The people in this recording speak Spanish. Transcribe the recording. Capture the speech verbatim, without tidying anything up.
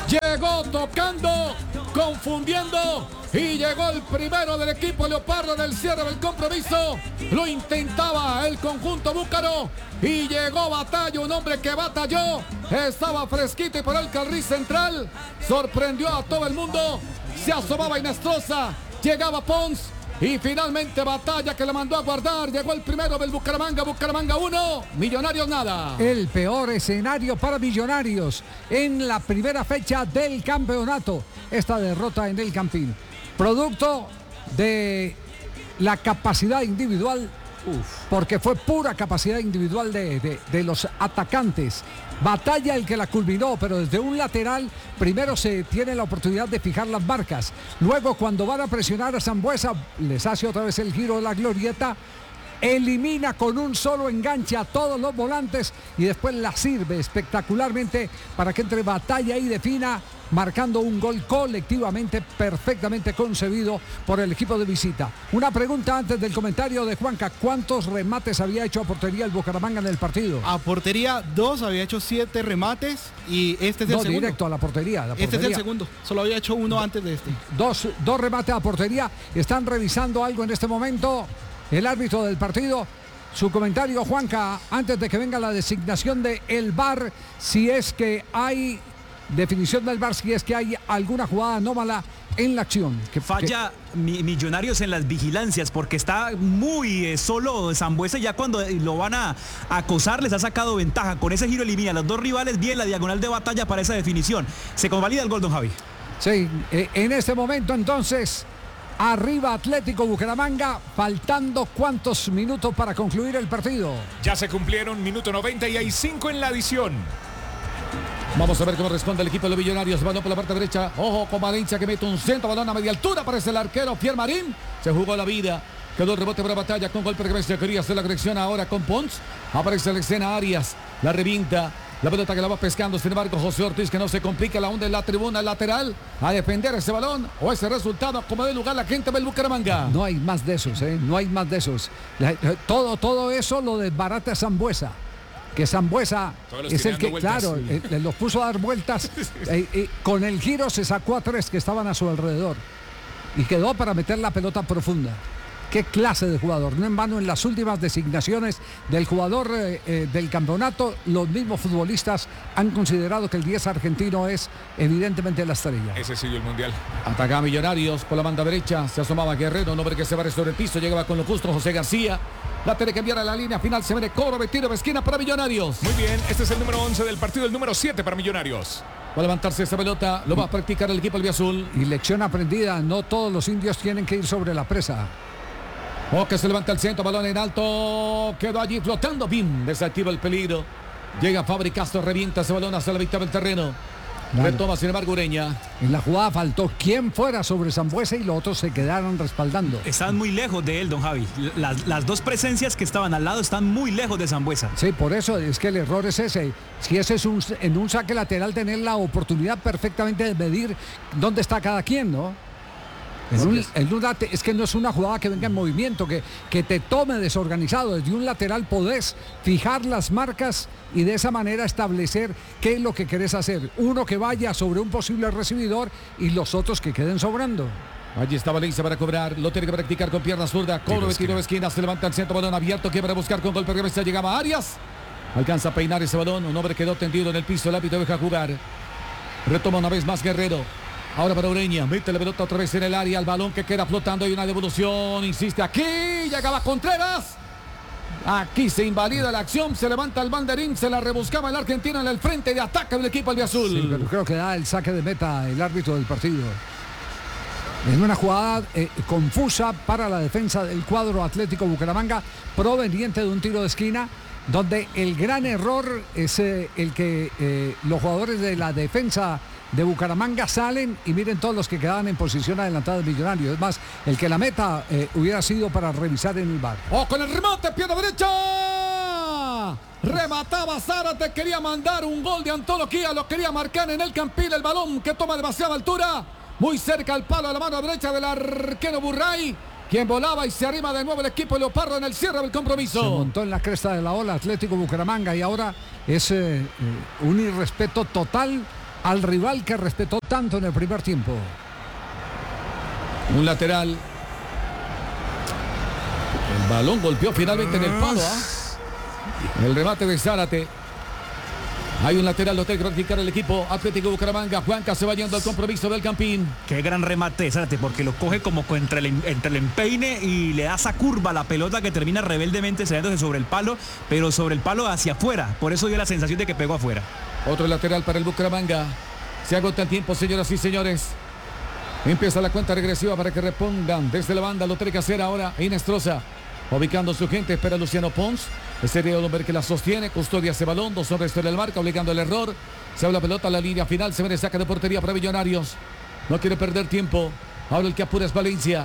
Llegó tocando, confundiendo y llegó el primero del equipo Leopardo en el cierre del compromiso. Lo intentaba el conjunto búcaro y llegó Batalla, un hombre que batalló. Estaba fresquito y por el carril central sorprendió a todo el mundo. Se asomaba Inestrosa, llegaba Pons. Y finalmente Batalla, que le mandó a guardar. Llegó el primero del Bucaramanga. Bucaramanga uno, Millonarios nada. El peor escenario para Millonarios en la primera fecha del campeonato. Esta derrota en el Campín, producto de la capacidad individual. Uf. Porque fue pura capacidad individual de, de, de los atacantes. Batalla el que la culminó, pero desde un lateral primero se tiene la oportunidad de fijar las marcas. Luego, cuando van a presionar a Sambuesa, les hace otra vez el giro de la glorieta. Elimina con un solo enganche a todos los volantes y después la sirve espectacularmente para que entre Batalla y defina, marcando un gol colectivamente perfectamente concebido por el equipo de visita. Una pregunta antes del comentario de Juanca: ¿cuántos remates había hecho a portería el Bucaramanga en el partido? A portería dos, había hecho siete remates y este es el no, segundo. Directo a la portería, la portería. Este es el segundo, solo había hecho uno Do, antes de este. Dos, dos remates a portería. Están revisando algo en este momento el árbitro del partido. Su comentario, Juanca, antes de que venga la designación de el V A R, si es que hay definición del V A R, si es que hay alguna jugada anómala en la acción. Que falla que... Millonarios en las vigilancias, porque está muy eh, solo Sambuesa. Ya cuando lo van a acosar les ha sacado ventaja. Con ese giro elimina a los dos rivales, bien la diagonal de Batalla para esa definición. Se convalida el gol, don Javi. Sí, eh, en este momento entonces arriba Atlético Bucaramanga, faltando cuántos minutos para concluir el partido. Ya se cumplieron minuto noventa y hay cinco en la adición. Vamos a ver cómo responde el equipo de los Millonarios. Balón por la parte derecha. Ojo con Valencia, que mete un centro, balón a media altura. Aparece el arquero Pierre Marín. Se jugó la vida. Quedó el rebote para Batalla con golpe de cabeza. Quería hacer la conexión ahora con Pons. Aparece la escena Arias. La revienta. La pelota que la va pescando, sin embargo, José Ortiz, que no se complica, la onda en la tribuna lateral a defender ese balón o ese resultado, como de lugar la gente del Bucaramanga. No hay más de esos, ¿eh? No hay más de esos. La, todo, todo eso lo desbarata Sambuesa. Que Sambuesa es el que, vueltas, claro, sí. eh, los puso a dar vueltas. eh, eh, con el giro se sacó a tres que estaban a su alrededor. Y quedó para meter la pelota profunda. Qué clase de jugador. No en vano, en las últimas designaciones del jugador eh, eh, del campeonato, los mismos futbolistas han considerado que el diez argentino es evidentemente la estrella. Ese sigue el mundial. Ataca Millonarios por la banda derecha. Se asomaba Guerrero, un hombre que se va sobre el piso. Llegaba con lo justo José García. La tiene que enviar a la línea final. Se viene cobro de tiro de esquina para Millonarios. Muy bien, este es el número once del partido, el número siete para Millonarios. Va a levantarse esa pelota. Lo va a practicar el equipo albiazul. Y lección aprendida. No todos los indios tienen que ir sobre la presa. Oh, que se levanta el centro, balón en alto, quedó allí flotando, bien, desactiva el peligro. Llega Fabri Castro, revienta ese balón hacia la mitad del terreno. Claro. Retoma, sin embargo, Ureña. En la jugada faltó quien fuera sobre Sambuesa y los otros se quedaron respaldando. Están muy lejos de él, don Javi. Las, las dos presencias que estaban al lado están muy lejos de Sambuesa. Sí, por eso es que el error es ese. Si ese es un, en un saque lateral, tener la oportunidad perfectamente de medir dónde está cada quien, ¿no? En un, en un, es que no es una jugada que venga en movimiento, que, que te tome desorganizado. Desde un lateral podés fijar las marcas y de esa manera establecer qué es lo que querés hacer. Uno que vaya sobre un posible recibidor y los otros que queden sobrando. Allí está Valencia para cobrar, lo tiene que practicar con pierna zurda. Cobro de tiro de esquina, se levanta el centro, balón abierto, que para buscar con golpe de cabeza llegaba Arias. Alcanza a peinar ese balón, un hombre quedó tendido en el piso, el árbitro deja jugar. Retoma una vez más Guerrero. Ahora para Ureña, mete la pelota otra vez en el área, el balón que queda flotando, hay una devolución, insiste aquí, llegaba Contreras. Aquí se invalida la acción, se levanta el banderín, se la rebuscaba el argentino en el frente de ataque del equipo albiazul. Sí, pero creo que da el saque de meta el árbitro del partido. En una jugada eh, confusa para la defensa del cuadro Atlético Bucaramanga, proveniente de un tiro de esquina, donde el gran error es eh, el que eh, los jugadores de la defensa de Bucaramanga salen y miren todos los que quedaban en posición adelantada del Millonario. Es más, el que la meta eh, hubiera sido para revisar en el V A R. ¡Oh, con el remate, pierna derecha! Remataba Zárate, quería mandar un gol de antología, lo quería marcar en el Campín, el balón que toma demasiada altura, muy cerca al palo a la mano derecha del arquero Burray, quien volaba y se arrima de nuevo el equipo Leopardo en el cierre del compromiso. Se montó en la cresta de la ola Atlético Bucaramanga y ahora es eh, un irrespeto total al rival que respetó tanto en el primer tiempo. Un lateral. El balón golpeó finalmente en el palo. ¿ah? El remate de Zárate. Hay un lateral, lo tiene que practicar el equipo Atlético Bucaramanga. Juanca se va yendo al compromiso del Campín. Qué gran remate, Zárate, porque lo coge como entre el, entre el empeine y le da esa curva a la pelota que termina rebeldemente saliéndose sobre el palo, pero sobre el palo hacia afuera. Por eso dio la sensación de que pegó afuera. Otro lateral para el Bucaramanga. Se agota el tiempo, señoras y señores. Empieza la cuenta regresiva para que repongan desde la banda. Lo tiene que hacer ahora Inestrosa. Ubicando su gente, espera Luciano Pons. Ese de hombre que la sostiene, custodia ese balón, dos hombres en el marca, obligando el error. Se abre la pelota a la línea final, se viene saca de portería para Millonarios. No quiere perder tiempo. Ahora el que apura es Valencia.